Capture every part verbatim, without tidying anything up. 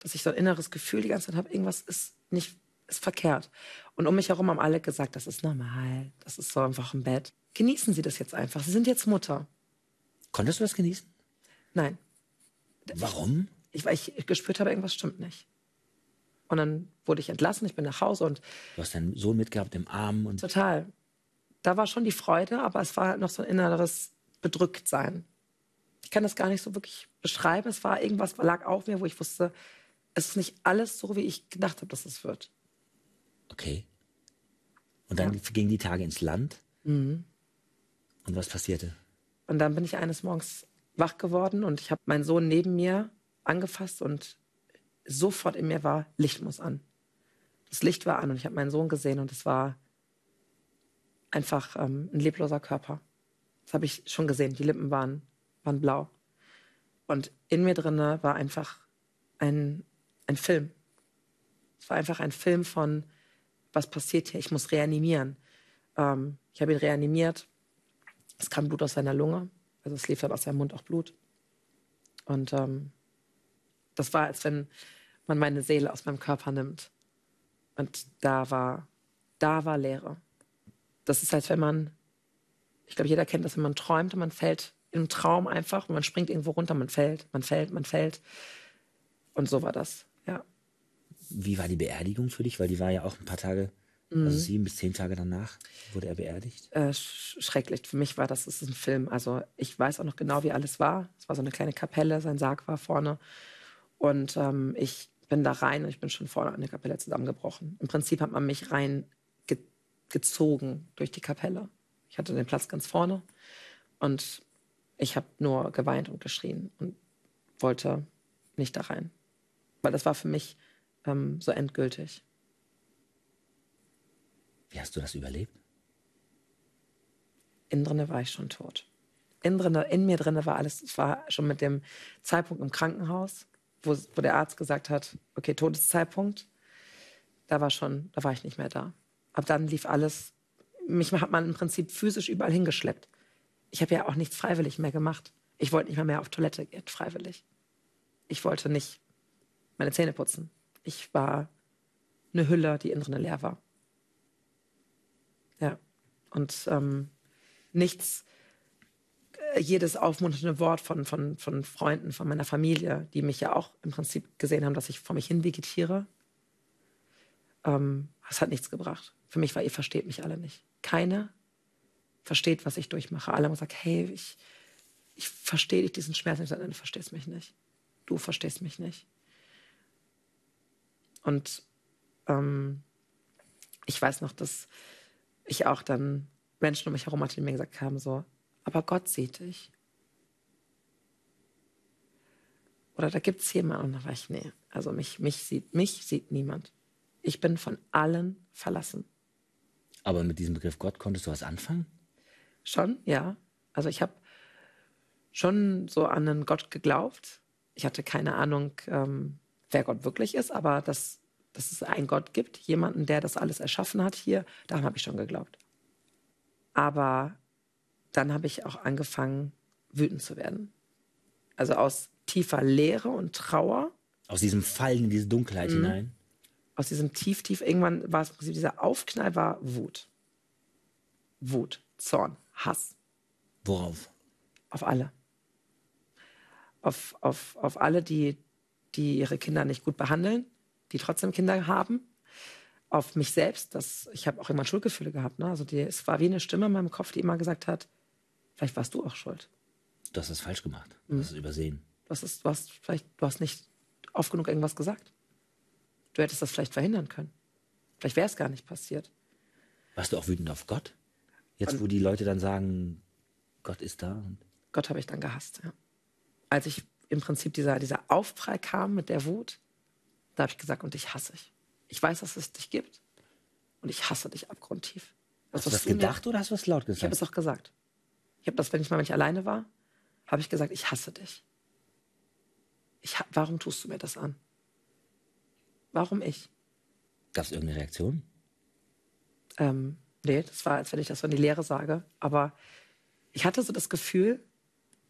dass ich so ein inneres Gefühl die ganze Zeit habe, irgendwas ist nicht, ist verkehrt. Und um mich herum haben alle gesagt, das ist normal, das ist so einfach im Bett. Genießen Sie das jetzt einfach. Sie sind jetzt Mutter. Konntest du das genießen? Nein. Warum? Ich, weil ich gespürt habe, irgendwas stimmt nicht. Und dann wurde ich entlassen, ich bin nach Hause und... Du hast deinen Sohn mitgehabt im Arm und... Total. Da war schon die Freude, aber es war halt noch so ein inneres Bedrücktsein. Ich kann das gar nicht so wirklich beschreiben. Es war irgendwas, lag auf mir, wo ich wusste, es ist nicht alles so, wie ich gedacht habe, dass es wird. Okay. Und dann Ja. gingen die Tage ins Land. Mhm. Und was passierte? Und dann bin ich eines Morgens wach geworden und ich habe meinen Sohn neben mir angefasst und sofort in mir war, Licht muss an. Das Licht war an und ich habe meinen Sohn gesehen und es war einfach ähm, ein lebloser Körper. Das habe ich schon gesehen. Die Lippen waren, waren blau. Und in mir drinne war einfach ein, ein Film. Es war einfach ein Film von, was passiert hier? Ich muss reanimieren. Ähm, ich habe ihn reanimiert. Es kam Blut aus seiner Lunge. Also es lief dann aus seinem Mund auch Blut. Und ähm, das war, als wenn man meine Seele aus meinem Körper nimmt. Und da war, da war Leere. Das ist, als wenn man, ich glaube, jeder kennt das, wenn man träumt und man fällt im Traum einfach und man springt irgendwo runter, man fällt, man fällt, man fällt. Und so war das, ja. Wie war die Beerdigung für dich? Weil die war ja auch ein paar Tage, Mhm. also sieben bis zehn Tage danach wurde er beerdigt. Äh, sch schrecklich. Für mich war das, das ist ein Film. Also ich weiß auch noch genau, wie alles war. Es war so eine kleine Kapelle, sein Sarg war vorne. Und ähm, ich bin da rein und ich bin schon vorne an der Kapelle zusammengebrochen. Im Prinzip hat man mich rein ge gezogen durch die Kapelle. Ich hatte den Platz ganz vorne und ich habe nur geweint und geschrien und wollte nicht da rein. Weil das war für mich ähm, so endgültig. Wie hast du das überlebt? Innen drinne war ich schon tot. Innen drinne, in mir drinne war alles, es war schon mit dem Zeitpunkt im Krankenhaus, wo, wo der Arzt gesagt hat, okay, Todeszeitpunkt, da war schon, da war ich nicht mehr da. Ab dann lief alles, mich hat man im Prinzip physisch überall hingeschleppt. Ich habe ja auch nichts freiwillig mehr gemacht. Ich wollte nicht mal mehr auf Toilette gehen, freiwillig. Ich wollte nicht meine Zähne putzen. Ich war eine Hülle, die innen drin leer war. Ja. Und ähm, nichts, äh, jedes aufmunternde Wort von, von, von Freunden, von meiner Familie, die mich ja auch im Prinzip gesehen haben, dass ich vor mich hin vegetiere, ähm, das hat nichts gebracht. Für mich war, ihr versteht mich alle nicht. Keiner versteht, was ich durchmache. Alle haben gesagt, hey, ich, ich verstehe dich, diesen Schmerz. Und ich sage, nein, du verstehst mich nicht. Du verstehst mich nicht. Und ähm, ich weiß noch, dass ich auch dann Menschen um mich herum hatte, die mir gesagt haben, so, aber Gott sieht dich. Oder da gibt es jemanden. Und da war ich, nee, also mich, mich, sieht, mich sieht niemand. Ich bin von allen verlassen. Aber mit diesem Begriff Gott konntest du was anfangen? Schon, ja. Also ich habe schon so an einen Gott geglaubt. Ich hatte keine Ahnung, ähm, wer Gott wirklich ist, aber dass, dass es einen Gott gibt, jemanden, der das alles erschaffen hat hier, daran habe ich schon geglaubt. Aber dann habe ich auch angefangen, wütend zu werden. Also aus tiefer Leere und Trauer. Aus diesem Fallen in diese Dunkelheit mhm. hinein? Aus diesem tief, tief, irgendwann war es im Prinzip, dieser Aufknall war Wut. Wut, Zorn, Hass. Worauf? Auf alle. Auf, auf, auf alle, die, die ihre Kinder nicht gut behandeln, die trotzdem Kinder haben. Auf mich selbst, das, ich habe auch immer Schuldgefühle gehabt. Ne? Also die, es war wie eine Stimme in meinem Kopf, die immer gesagt hat, vielleicht warst du auch schuld. Du hast es falsch gemacht, du hast es übersehen. Du hast, es, du, hast vielleicht, du hast nicht oft genug irgendwas gesagt. Du hättest das vielleicht verhindern können. Vielleicht wäre es gar nicht passiert. Warst du auch wütend auf Gott? Jetzt, Und wo die Leute dann sagen, Gott ist da? Und Gott habe ich dann gehasst, ja. Als ich im Prinzip dieser, dieser Aufprall kam mit der Wut, da habe ich gesagt, und ich hasse dich. Ich weiß, dass es dich gibt. Und ich hasse dich abgrundtief. Hast du das gedacht oder hast du das laut gesagt? Ich habe es auch gesagt. Ich habe das, wenn ich mal wenn ich alleine war, habe ich gesagt, ich hasse dich. Ich, warum tust du mir das an? Warum ich? Gab es irgendeine Reaktion? Ähm, nee, das war, als wenn ich das so in die Leere sage. Aber ich hatte so das Gefühl, dass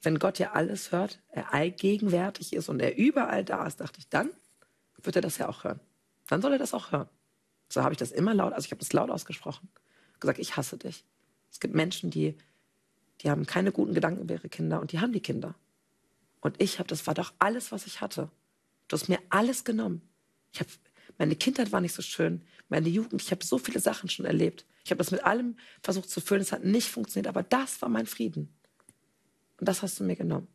wenn Gott ja alles hört, er allgegenwärtig ist und er überall da ist, dachte ich, dann wird er das ja auch hören. Dann soll er das auch hören. So habe ich das immer laut, also ich habe das laut ausgesprochen. Gesagt, ich hasse dich. Es gibt Menschen, die, die haben keine guten Gedanken über ihre Kinder und die haben die Kinder. Und ich habe, das war doch alles, was ich hatte. Du hast mir alles genommen. Ich habe, meine Kindheit war nicht so schön, meine Jugend, ich habe so viele Sachen schon erlebt. Ich habe das mit allem versucht zu füllen, es hat nicht funktioniert, aber das war mein Frieden. Und das hast du mir genommen.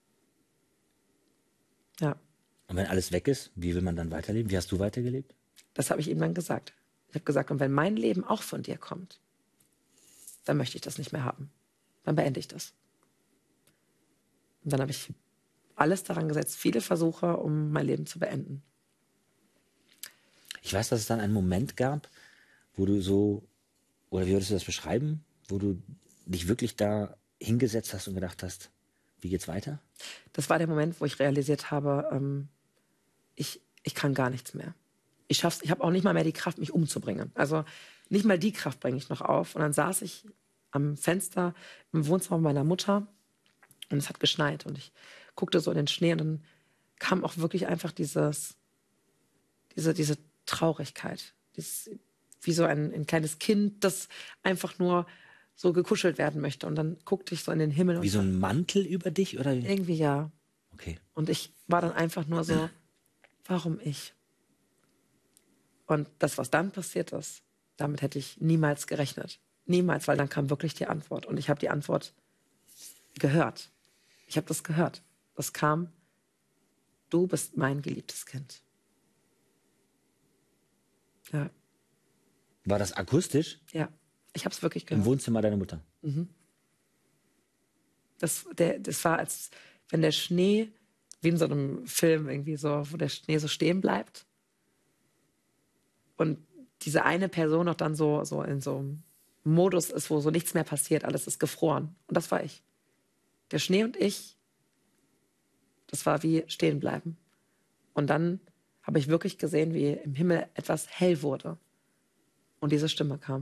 Ja. Und wenn alles weg ist, wie will man dann weiterleben? Wie hast du weitergelebt? Das habe ich ihm dann gesagt. Ich habe gesagt, und wenn mein Leben auch von dir kommt, dann möchte ich das nicht mehr haben. Dann beende ich das. Und dann habe ich alles daran gesetzt, viele Versuche, um mein Leben zu beenden. Ich weiß, dass es dann einen Moment gab, wo du so, oder wie würdest du das beschreiben, wo du dich wirklich da hingesetzt hast und gedacht hast, wie geht's weiter? Das war der Moment, wo ich realisiert habe, ähm, ich, ich kann gar nichts mehr. Ich schaff's, ich habe auch nicht mal mehr die Kraft, mich umzubringen. Also nicht mal die Kraft bringe ich noch auf. Und dann saß ich am Fenster im Wohnzimmer meiner Mutter und es hat geschneit. Und ich guckte so in den Schnee und dann kam auch wirklich einfach dieses, diese, diese Traurigkeit. Dieses, wie so ein, ein kleines Kind, das einfach nur so gekuschelt werden möchte. Und dann guckte ich so in den Himmel. Wie und so ein Mantel über dich? Oder? irgendwie ja. Okay. Und ich war dann einfach nur so, warum ich? Und das, was dann passiert ist, damit hätte ich niemals gerechnet. Niemals, weil dann kam wirklich die Antwort. Und ich habe die Antwort gehört. Ich habe das gehört. Das kam, du bist mein geliebtes Kind. Ja. War das akustisch? Ja, ich habe es wirklich Im gehört. Wohnzimmer deiner Mutter? Mhm. Das, der, das war, als wenn der Schnee, wie in so einem Film irgendwie so, wo der Schnee so stehen bleibt. Und diese eine Person noch dann so, so in so einem Modus ist, wo so nichts mehr passiert, alles ist gefroren. Und das war ich. Der Schnee und ich, das war wie stehen bleiben. Und dann habe ich wirklich gesehen, wie im Himmel etwas hell wurde. Und diese Stimme kam.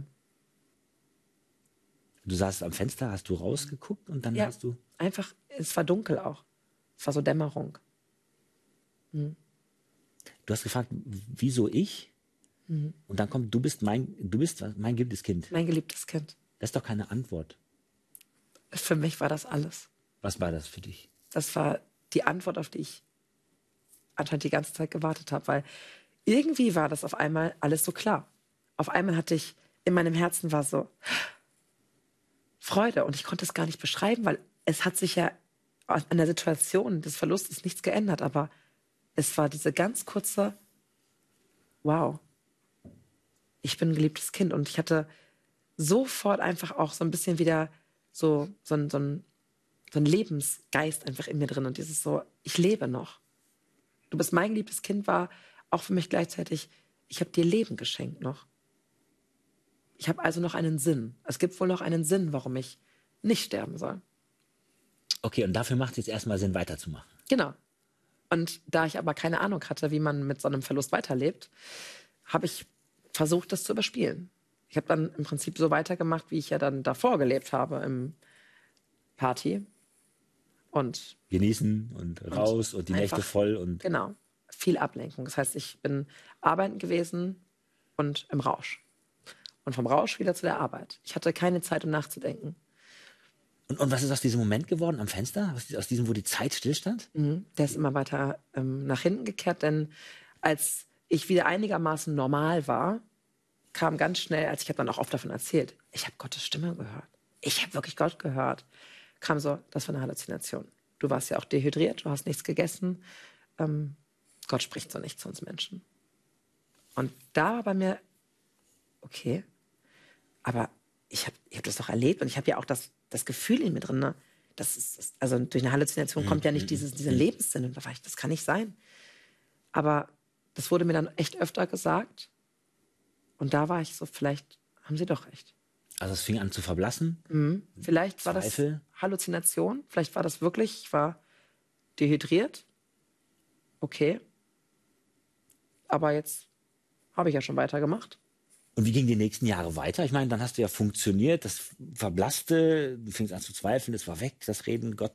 Du saßt am Fenster, hast du rausgeguckt und dann Ja, hast du... einfach, es war dunkel auch. Es war so Dämmerung. Mhm. Du hast gefragt, wieso ich? Mhm. Und dann kommt, du bist mein, du bist mein geliebtes Kind. Mein geliebtes Kind. Das ist doch keine Antwort. Für mich war das alles. Was war das für dich? Das war die Antwort, auf die ich anscheinend die ganze Zeit gewartet habe, weil irgendwie war das auf einmal alles so klar. Auf einmal hatte ich, in meinem Herzen war so Freude und ich konnte es gar nicht beschreiben, weil es hat sich ja an der Situation des Verlustes nichts geändert, aber es war diese ganz kurze, wow, ich bin ein geliebtes Kind und ich hatte sofort einfach auch so ein bisschen wieder so, so, ein, so, ein, so ein Lebensgeist einfach in mir drin und dieses so, ich lebe noch. Du bist mein geliebtes Kind war auch für mich gleichzeitig, ich habe dir Leben geschenkt noch. Ich habe also noch einen Sinn. Es gibt wohl noch einen Sinn, warum ich nicht sterben soll. Okay, und dafür macht es jetzt erstmal Sinn, weiterzumachen. Genau. Und da ich aber keine Ahnung hatte, wie man mit so einem Verlust weiterlebt, habe ich versucht, das zu überspielen. Ich habe dann im Prinzip so weitergemacht, wie ich ja dann davor gelebt habe im Party. Und Genießen und raus und die einfach, Nächte voll und... Genau. Viel Ablenkung. Das heißt, ich bin arbeiten gewesen und im Rausch. Und vom Rausch wieder zu der Arbeit. Ich hatte keine Zeit, um nachzudenken. Und, und was ist aus diesem Moment geworden am Fenster? Aus, aus diesem, wo die Zeit stillstand? Mhm. Der ist immer weiter ähm, nach hinten gekehrt, denn als ich wieder einigermaßen normal war, kam ganz schnell, als ich habe dann auch oft davon erzählt, ich habe Gottes Stimme gehört. Ich habe wirklich Gott gehört. Kam so, das war eine Halluzination. Du warst ja auch dehydriert, du hast nichts gegessen. Ähm, Gott spricht so nicht zu uns Menschen. Und da war bei mir, okay, aber ich habe ich hab das doch erlebt und ich habe ja auch das, das Gefühl in mir drin, ne? Das ist, das, also durch eine Halluzination kommt ja nicht dieses, dieser Lebenssinn. Und da war ich, das kann nicht sein. Aber das wurde mir dann echt öfter gesagt. Und da war ich so, vielleicht haben sie doch recht. Also es fing an zu verblassen. Mhm. Vielleicht war Zweifel. das Halluzination. Vielleicht war das wirklich, ich war dehydriert. Okay. Aber jetzt habe ich ja schon weitergemacht. Und wie gingen die nächsten Jahre weiter? Ich meine, dann hast du ja funktioniert, das verblasste, du fingst an zu zweifeln, das war weg, das Reden Gottes.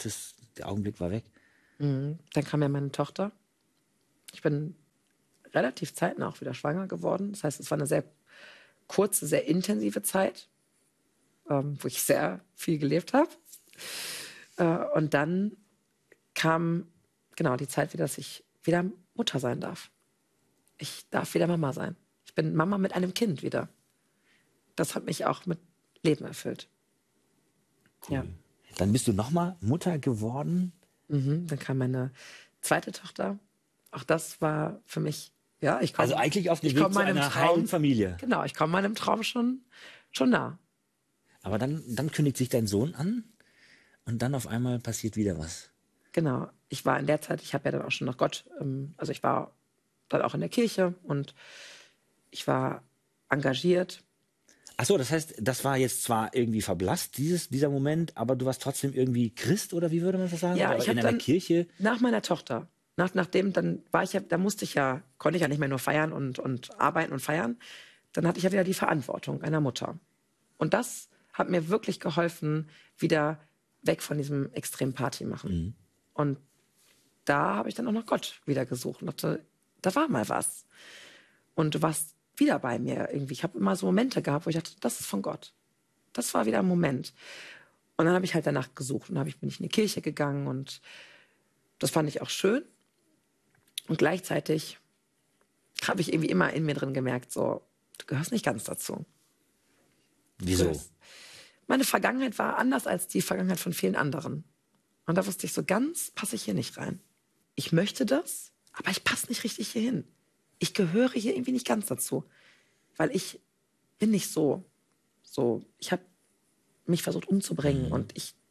der Augenblick war weg. Mhm. Dann kam ja meine Tochter. Ich bin relativ zeitnah auch wieder schwanger geworden. Das heißt, es war eine sehr kurze, sehr intensive Zeit, ähm, wo ich sehr viel gelebt habe. Äh, und dann kam genau die Zeit wieder, dass ich wieder Mutter sein darf. Ich darf wieder Mama sein. Ich bin Mama mit einem Kind wieder. Das hat mich auch mit Leben erfüllt. Cool. Ja. Dann bist du nochmal Mutter geworden. Mhm. Dann kam meine zweite Tochter. Auch das war für mich, ja, ich komme Also eigentlich auf dem ich Weg komm zu meinem einer Traum, heilen Familie. Genau, ich komme meinem Traum schon, schon nah. Aber dann, dann kündigt sich dein Sohn an und dann auf einmal passiert wieder was. Genau. Ich war in der Zeit, ich habe ja dann auch schon nach Gott, ähm, also ich war dann auch in der Kirche und ich war engagiert. Ach so, das heißt, das war jetzt zwar irgendwie verblasst, dieses, dieser Moment, aber du warst trotzdem irgendwie Christ, oder wie würde man das sagen? Ja, oder ich in habe einer dann Kirche? nach meiner Tochter, nach, nachdem, dann war ich ja, da musste ich ja, konnte ich ja nicht mehr nur feiern und, und arbeiten und feiern. Dann hatte ich ja wieder die Verantwortung einer Mutter. Und das hat mir wirklich geholfen, wieder weg von diesem extremen Party machen. Mhm. Und da habe ich dann auch noch Gott wieder gesucht und dachte, da war mal was. Und du warst wieder bei mir irgendwie. Ich habe immer so Momente gehabt, wo ich dachte, das ist von Gott. Das war wieder ein Moment. Und dann habe ich halt danach gesucht und dann hab ich, bin ich in die Kirche gegangen und das fand ich auch schön. Und gleichzeitig habe ich irgendwie immer in mir drin gemerkt, so, du gehörst nicht ganz dazu. Wieso? gehörst- Meine Vergangenheit war anders als die Vergangenheit von vielen anderen. Und da wusste ich, so ganz passe ich hier nicht rein. Ich möchte das, aber ich passe nicht richtig hier hin. Ich gehöre hier irgendwie nicht ganz dazu. Weil ich bin nicht so. so ich habe mich versucht umzubringen Mhm. und ich,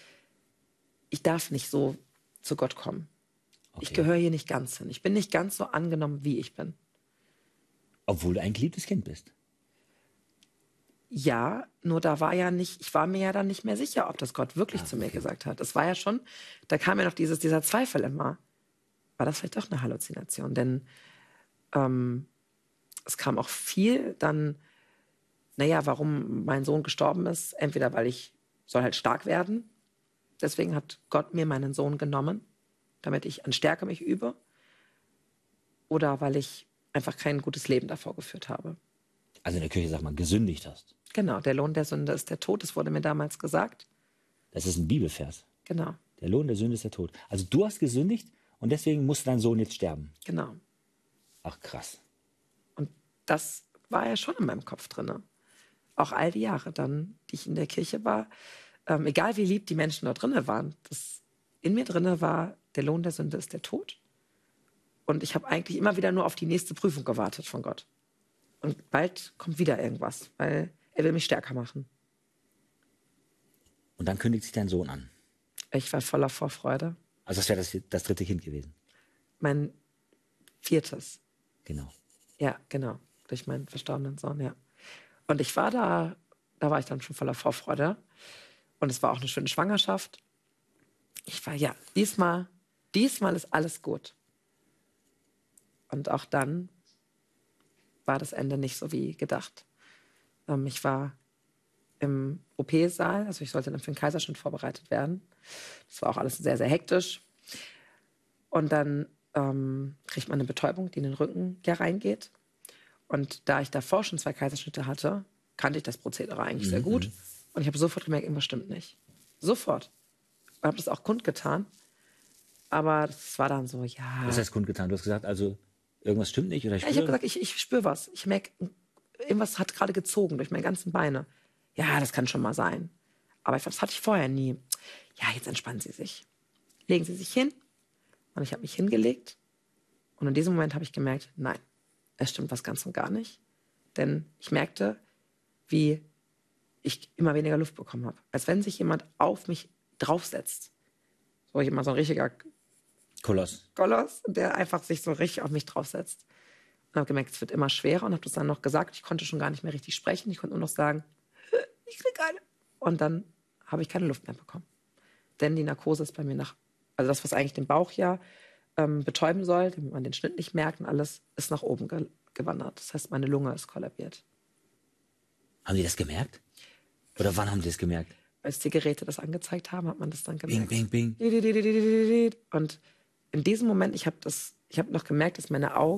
ich darf nicht so zu Gott kommen. Ich Okay. gehöre hier nicht ganz hin. Ich bin nicht ganz so angenommen, wie ich bin. Obwohl du ein geliebtes Kind bist. Ja, nur da war ja nicht, ich war mir ja dann nicht mehr sicher, ob das Gott wirklich Ah, zu mir okay. gesagt hat. Es war ja schon, da kam ja noch dieses, dieser Zweifel immer. War das vielleicht doch eine Halluzination? Denn ähm, es kam auch viel dann, naja, warum mein Sohn gestorben ist. Entweder weil ich soll halt stark werden. Deswegen hat Gott mir meinen Sohn genommen, damit ich an Stärke mich übe. Oder weil ich einfach kein gutes Leben davor geführt habe. Also in der Kirche sagt man, gesündigt hast. Genau, der Lohn der Sünde ist der Tod. Das wurde mir damals gesagt. Das ist ein Bibelvers. Genau, Der Lohn der Sünde ist der Tod. Also du hast gesündigt und deswegen muss dein Sohn jetzt sterben. genau. Ach krass. Und das war ja schon in meinem Kopf drin. Auch all die Jahre dann, die ich in der Kirche war. Ähm, egal wie lieb die Menschen da drinnen waren. Das in mir drinne war, der Lohn der Sünde ist der Tod. Und ich habe eigentlich immer wieder nur auf die nächste Prüfung gewartet von Gott. Und bald kommt wieder irgendwas, weil er will mich stärker machen. Und dann kündigt sich dein Sohn an. Ich war voller Vorfreude. Also das wäre das, das dritte Kind gewesen. Mein viertes. Genau. Ja, genau. Durch meinen verstorbenen Sohn, ja. Und ich war da, da war ich dann schon voller Vorfreude. Und es war auch eine schöne Schwangerschaft. Ich war, ja, diesmal, diesmal ist alles gut. Und auch dann war das Ende nicht so wie gedacht. Ähm, ich war im O P-Saal, also ich sollte dann für den Kaiserschnitt vorbereitet werden. Das war auch alles sehr, sehr hektisch. Und dann ähm, kriegt man eine Betäubung, die in den Rücken ja reingeht. Und da ich davor schon zwei Kaiserschnitte hatte, kannte ich das Prozedere eigentlich sehr gut. Und ich habe sofort gemerkt, irgendwas stimmt nicht. Sofort. Und habe das auch kundgetan. Aber das war dann so, ja. Was heißt kundgetan? Du hast gesagt, also irgendwas stimmt nicht oder ich Ja, ich habe spüre? gesagt, ich, ich spüre was. Ich merke, irgendwas hat gerade gezogen durch meine ganzen Beine. Ja, das kann schon mal sein. Aber ich, das hatte ich vorher nie. Ja, jetzt entspannen Sie sich. Legen Sie sich hin. Und ich habe mich hingelegt. Und in diesem Moment habe ich gemerkt, nein, es stimmt was ganz und gar nicht. Denn ich merkte, wie ich immer weniger Luft bekommen habe. Als wenn sich jemand auf mich draufsetzt. So jemand, so ein richtiger Koloss. Koloss, der einfach sich so richtig auf mich draufsetzt. Und habe gemerkt, es wird immer schwerer und habe das dann noch gesagt. Ich konnte schon gar nicht mehr richtig sprechen. Ich konnte nur noch sagen, ich krieg eine. Und dann habe ich keine Luft mehr bekommen. Denn die Narkose ist bei mir nach, also das, was eigentlich den Bauch ja ähm, betäuben soll, damit man den Schnitt nicht merkt und alles, ist nach oben ge gewandert. Das heißt, meine Lunge ist kollabiert. Haben die das gemerkt? Oder wann haben die das gemerkt? als die Geräte das angezeigt haben, hat man das dann gemerkt. Bing, bing, bing. Und in diesem Moment, ich habe das, ich habe noch gemerkt, dass meine Augen